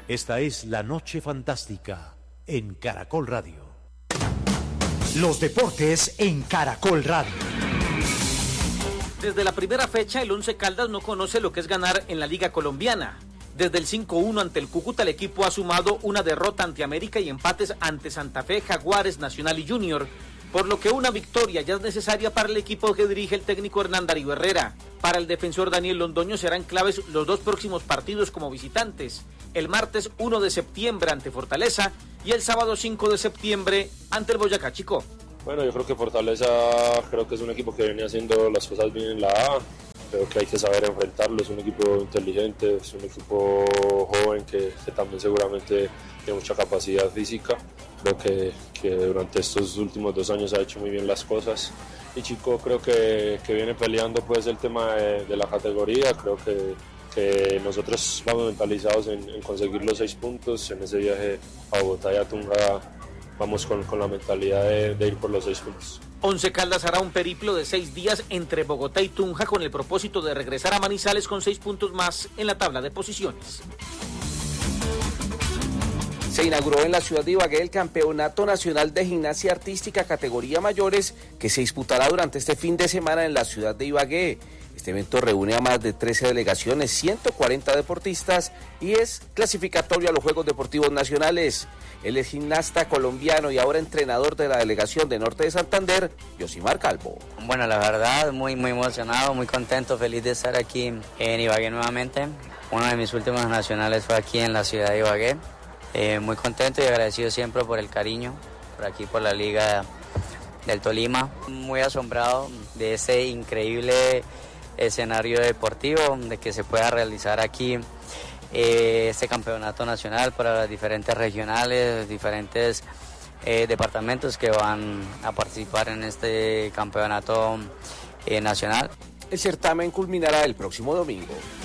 Esta es La Noche Fantástica en Caracol Radio. Los deportes en Caracol Radio. Desde la primera fecha, el Once Caldas no conoce lo que es ganar en la Liga Colombiana. Desde el 5-1 ante el Cúcuta, el equipo ha sumado una derrota ante América y empates ante Santa Fe, Jaguares, Nacional y Junior, por lo que una victoria ya es necesaria para el equipo que dirige el técnico Hernán Darío Herrera. Para el defensor Daniel Londoño serán claves los dos próximos partidos como visitantes, el martes 1 de septiembre ante Fortaleza y el sábado 5 de septiembre ante el Boyacá Chico. Bueno, yo creo que Fortaleza es un equipo que viene haciendo las cosas bien en la A. Creo que hay que saber enfrentarlo, es un equipo inteligente, es un equipo joven que también seguramente tiene mucha capacidad física. Creo que durante estos últimos 2 años ha hecho muy bien las cosas. Y Chico creo que viene peleando pues el tema de la categoría. Creo que nosotros vamos mentalizados en conseguir los 6 puntos. En ese viaje a Bogotá y a Tunja vamos con la mentalidad de ir por los 6 puntos. Once Caldas hará un periplo de 6 días entre Bogotá y Tunja con el propósito de regresar a Manizales con 6 puntos más en la tabla de posiciones. Se inauguró en la ciudad de Ibagué el Campeonato Nacional de Gimnasia Artística categoría mayores que se disputará durante este fin de semana en la ciudad de Ibagué. Este evento reúne a más de 13 delegaciones, 140 deportistas y es clasificatorio a los Juegos Deportivos Nacionales. Él es gimnasta colombiano y ahora entrenador de la delegación de Norte de Santander, Yosimar Calvo. Bueno, la verdad, muy emocionado, muy contento, feliz de estar aquí en Ibagué nuevamente. Uno de mis últimos nacionales fue aquí en la ciudad de Ibagué. Muy contento y agradecido siempre por el cariño, por aquí, por la Liga del Tolima. Muy asombrado de ese increíble escenario deportivo, de que se pueda realizar aquí este campeonato nacional para las diferentes regionales, diferentes departamentos que van a participar en este campeonato nacional. El certamen culminará el próximo domingo.